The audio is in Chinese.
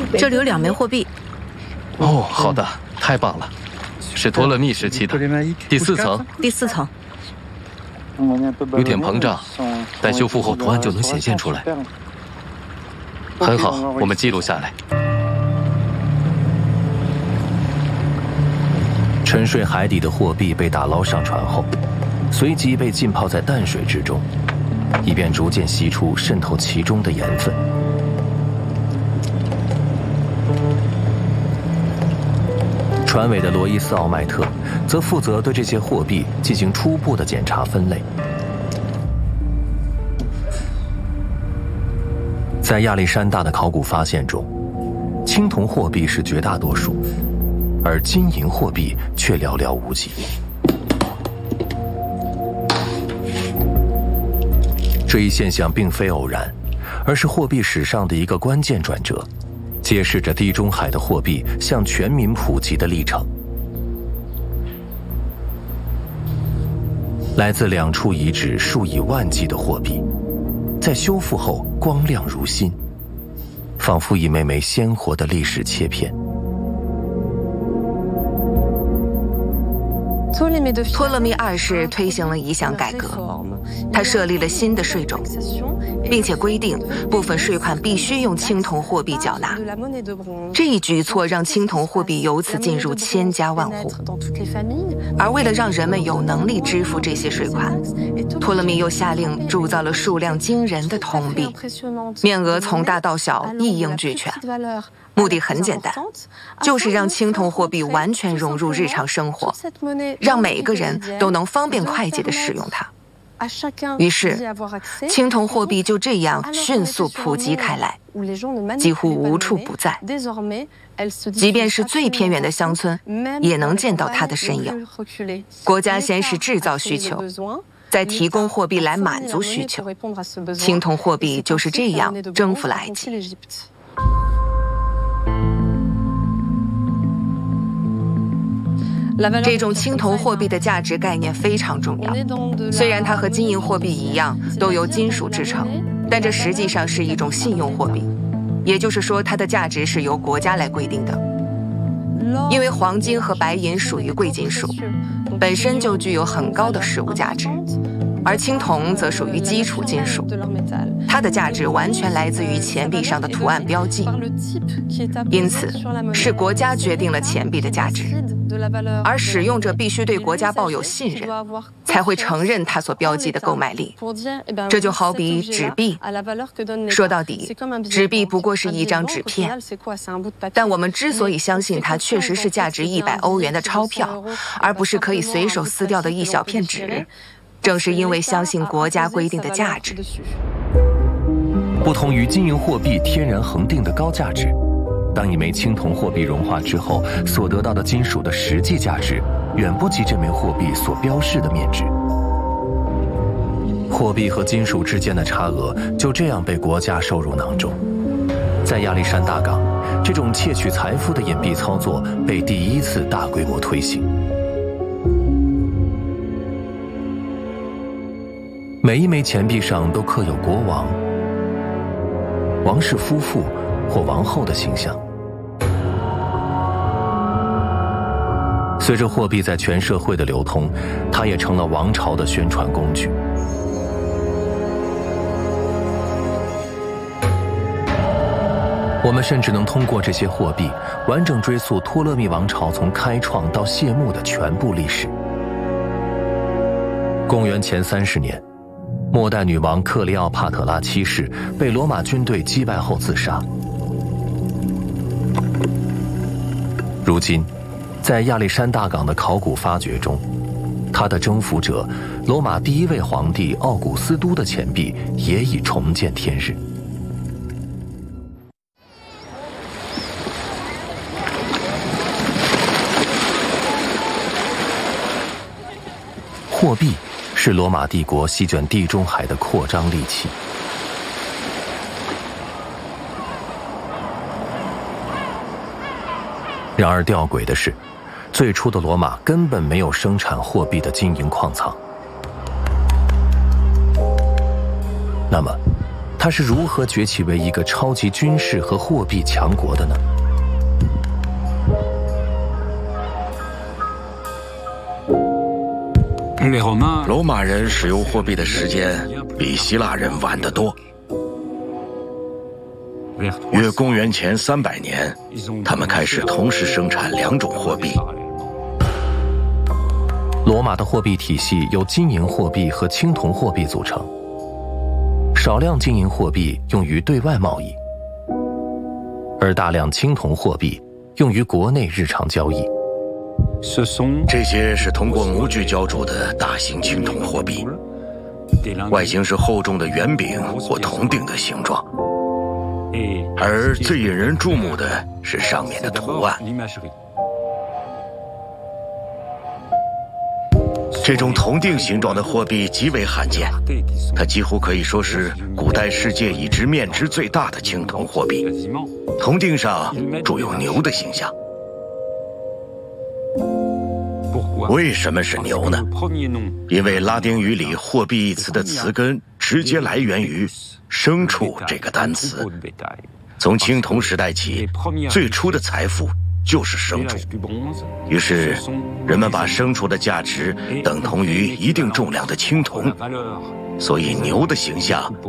这里有2枚货币。 哦，好的，太棒了，是托勒密时期的，第4层。 第4层。 有点膨胀，待修复后图案就能显现出来。很好，我们记录下来。 沉睡海底的货币被打捞上船后，随即被浸泡在淡水之中，以便逐渐析出渗透其中的盐分。船尾的罗伊斯·奥迈特则负责对这些货币进行初步的检查分类。在亚历山大的考古发现中，青铜货币是绝大多数，而金银货币却寥寥无几。这一现象并非偶然，而是货币史上的一个关键转折，揭示着地中海的货币向全民普及的历程。来自2处遗址数以万计的货币，在修复后光亮如新，仿佛一枚枚鲜活的历史切片。 托勒密2世推行了一项改革，他设立了新的税种，并且规定部分税款必须用青铜货币缴纳。这一举措让青铜货币由此进入千家万户。而为了让人们有能力支付这些税款，托勒密又下令铸造了数量惊人的铜币，面额从大到小一应俱全。目的很简单，就是让青铜货币完全融入日常生活，让每个人都能方便快捷地使用它。于是，青铜货币就这样迅速普及开来，几乎无处不在。即便是最偏远的乡村，也能见到它的身影。国家先是制造需求，再提供货币来满足需求。青铜货币就是这样征服了埃及。这种青铜货币的价值概念非常重要，虽然它和金银货币一样都由金属制成，但这实际上是一种信用货币，也就是说它的价值是由国家来规定的。因为黄金和白银属于贵金属，本身就具有很高的实物价值，而青铜则属于基础金属，它的价值完全来自于钱币上的图案标记，因此是国家决定了钱币的价值，而使用者必须对国家抱有信任，才会承认它所标记的购买力。这就好比纸币，说到底，纸币不过是一张纸片，但我们之所以相信它确实是价值100欧元的钞票，而不是可以随手撕掉的一小片纸，正是因为相信国家规定的价值。 不同于金银货币天然恒定的高价值，当一枚青铜货币融化之后，所得到的金属的实际价值远不及这枚货币所标示的面值。货币和金属之间的差额就这样被国家收入囊中。在亚历山大港，这种窃取财富的隐蔽操作被第一次大规模推行。每一枚钱币上都刻有国王、王室夫妇或王后的形象。随着货币在全社会的流通，它也成了王朝的宣传工具。我们甚至能通过这些货币，完整追溯托勒密王朝从开创到谢幕的全部历史。公元前30年，末代女王克里奥帕特拉7世被罗马军队击败后自杀。如今，在亚历山大港的考古发掘中，他的征服者罗马第1位皇帝奥古斯都的钱币也已重见天日。货币是罗马帝国席卷地中海的扩张利器。然而吊诡的是，最初的罗马根本没有生产货币的金银矿藏。那么，它它是如何崛起为一个超级军事和货币强国的呢？ 罗马人使用货币的时间比希腊人晚得多。约公元前300年，他们开始同时生产2种货币。 罗马的货币体系由金银货币和青铜货币组成，少量金银货币用于对外贸易，而大量青铜货币用于国内日常交易。 这些是通过模具浇铸的大型青铜货币，外形是厚重的圆饼或铜锭的形状，而最引人注目的是上面的图案。这种铜锭形状的货币极为罕见，它几乎可以说是古代世界已知面值最大的青铜货币。铜锭上铸有牛的形象。为什么是牛呢？因为拉丁语里货币一词的词根直接来源于牲畜这个单词。从青铜时代起，最初的财富就是牲畜，于是人们把牲畜的价值等同于一定重量的青铜，所以牛的形象